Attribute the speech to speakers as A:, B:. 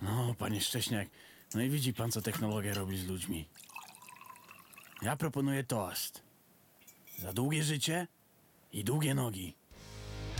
A: No, panie Szcześniak, no i widzi pan, co technologia robi z ludźmi. Ja proponuję toast. Za długie życie i długie nogi.